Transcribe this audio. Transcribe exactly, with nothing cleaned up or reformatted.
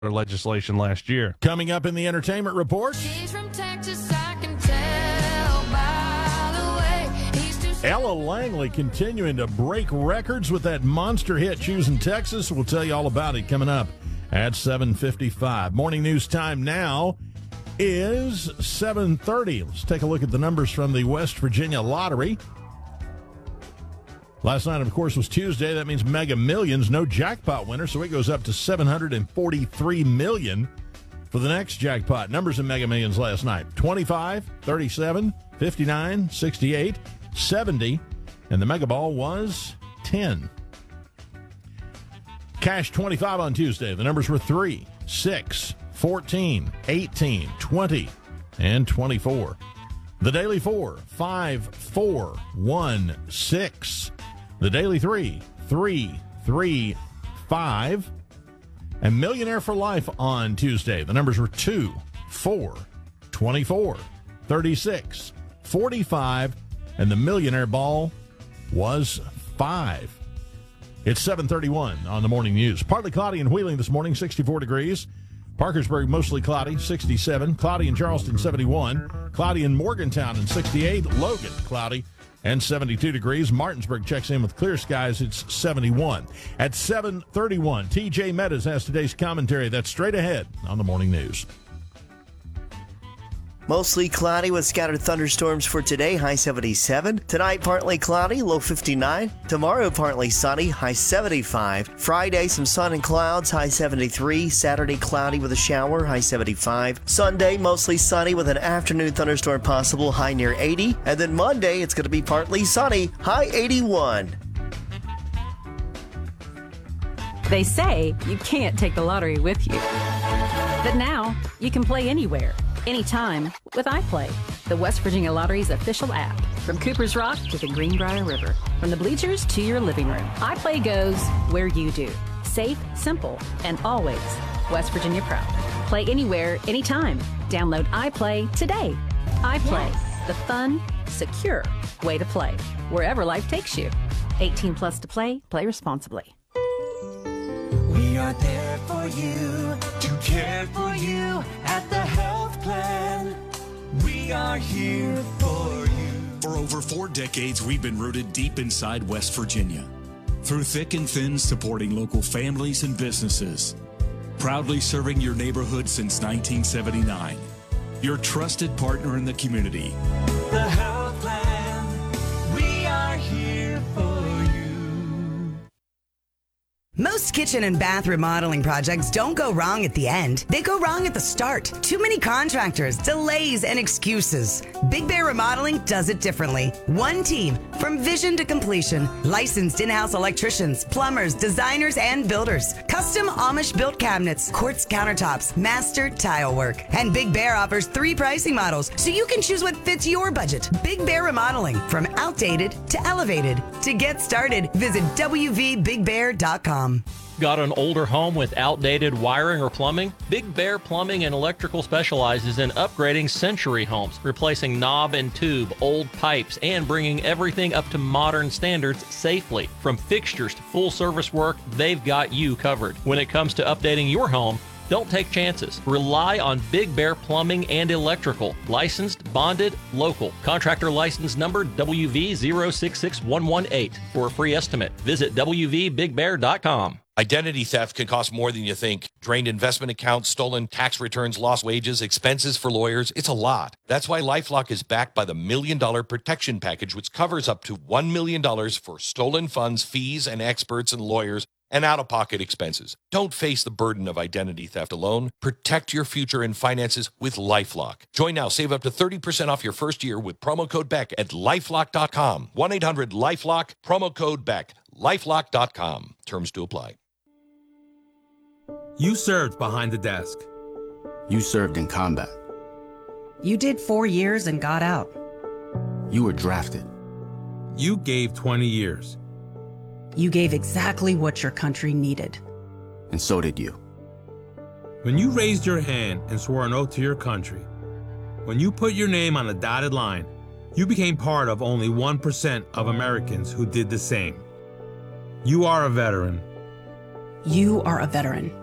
legislation last year. Coming up in the entertainment report, He's from Texas, I can tell by the way. He's too Ella Langley continuing to break records with that monster hit, Choosing Texas. We'll tell you all about it coming up at seven fifty-five. Morning news time now is seven thirty. Let's take a look at the numbers from the West Virginia Lottery. Last night, of course, was Tuesday. That means Mega Millions, no jackpot winner, so it goes up to seven hundred forty-three million dollars for the next jackpot. Numbers in Mega Millions last night: twenty-five, thirty-seven, fifty-nine, sixty-eight, seventy, and the Mega Ball was ten. Cash twenty-five on Tuesday. The numbers were three, six, fourteen, eighteen, twenty, and twenty-four. The daily four, five, four, one, six. The daily three, three, three, five. And Millionaire for Life on Tuesday. The numbers were two, four, twenty-four, thirty-six, forty-five, and the Millionaire Ball was five. It's seven thirty-one on the morning news. Partly cloudy in Wheeling this morning, sixty-four degrees. Parkersburg, mostly cloudy, sixty-seven. Cloudy in Charleston, seventy-one. Cloudy in Morgantown, and sixty-eight. Logan, cloudy, and seventy-two degrees. Martinsburg checks in with clear skies. It's seventy-one. At seven thirty-one, T J Meadows has today's commentary. That's straight ahead on the morning news. Mostly cloudy with scattered thunderstorms for today, high seventy-seven. Tonight, partly cloudy, low fifty-nine. Tomorrow, partly sunny, high seventy-five. Friday, some sun and clouds, high seventy-three. Saturday, cloudy with a shower, high seventy-five. Sunday, mostly sunny with an afternoon thunderstorm possible, high near eighty. And then Monday, it's going to be partly sunny, high eighty-one. They say you can't take the lottery with you. But now, you can play anywhere, anytime with iPlay, the West Virginia Lottery's official app. From Cooper's Rock to the Greenbrier River, from the bleachers to your living room, iPlay goes where you do. Safe, simple, and always West Virginia proud. Play anywhere, anytime. Download iPlay today. iPlay, yes. The fun, secure way to play, wherever life takes you. eighteen plus to play. Play responsibly. We are there for you, to care for you at the health plan. We are here for you. For over four decades, we've been rooted deep inside West Virginia. Through thick and thin, supporting local families and businesses. Proudly serving your neighborhood since nineteen seventy-nine. Your trusted partner in the community. The health plan. We are here for you. Most kitchen and bath remodeling projects don't go wrong at the end. They go wrong at the start. Too many contractors, delays, and excuses. Big Bear Remodeling does it differently. One team from vision to completion. Licensed in-house electricians, plumbers, designers, and builders. Custom Amish-built cabinets, quartz countertops, master tile work. And Big Bear offers three pricing models, so you can choose what fits your budget. Big Bear Remodeling, from outdated to elevated. To get started, visit w v big bear dot com. Got an older home with outdated wiring or plumbing? Big Bear Plumbing and Electrical specializes in upgrading century homes, replacing knob and tube, old pipes, and bringing everything up to modern standards safely. From fixtures to full service work, they've got you covered. When it comes to updating your home, don't take chances. Rely on Big Bear Plumbing and Electrical. Licensed, bonded, local. Contractor license number W V zero six six one one eight. For a free estimate, visit w v big bear dot com. Identity theft can cost more than you think. Drained investment accounts, stolen tax returns, lost wages, expenses for lawyers. It's a lot. That's why LifeLock is backed by the Million Dollar Protection Package, which covers up to one million dollars for stolen funds, fees, and experts and lawyers, and out-of-pocket expenses. Don't face the burden of identity theft alone. Protect your future and finances with LifeLock. Join now. Save up to thirty percent off your first year with promo code Beck at lifelock dot com. one eight hundred lifelock, promo code Beck. lifelock dot com. Terms to apply. You served behind the desk. You served in combat. You did four years and got out. You were drafted. You gave twenty years. You gave exactly what your country needed. And so did you. When you raised your hand and swore an oath to your country, when you put your name on a dotted line, you became part of only one percent of Americans who did the same. You are a veteran. You are a veteran.